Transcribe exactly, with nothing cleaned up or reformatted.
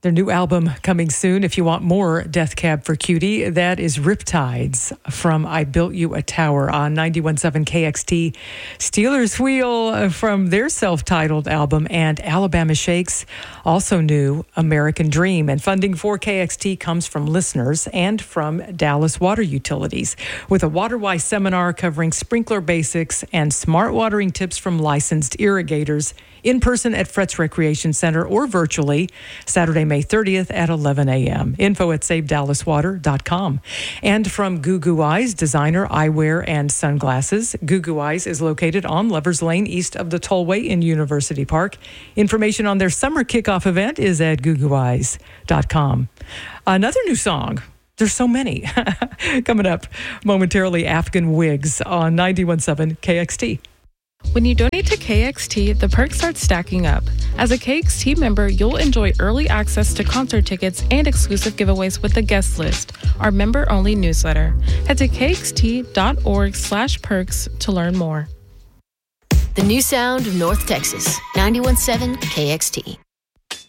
Their new album coming soon. If you want more Death Cab for Cutie, that is Riptides from I Built You a Tower on ninety-one point seven K X T. Steelers Wheel from their self-titled album, and Alabama Shakes, also new, American Dream. And funding for K X T comes from listeners and from Dallas Water Utilities, with a WaterWise seminar covering sprinkler basics and smart watering tips from licensed irrigators, in person at Fretz Recreation Center or virtually Saturday, May thirtieth at eleven a.m. Info at save dallas water dot com. And from Goo Goo Eyes, designer eyewear and sunglasses. Goo Goo Eyes is located on Lovers Lane, east of the Tollway in University Park. Information on their summer kickoff event is at goo goo eyes dot com. Another new song. There's so many. Coming up momentarily, Afghan Wigs on ninety-one point seven K X T. When you donate to K X T, the perks start stacking up. As a K X T member, you'll enjoy early access to concert tickets and exclusive giveaways with the guest list, our member-only newsletter. Head to kxt.org slash perks to learn more. The new sound of North Texas, ninety-one point seven K X T.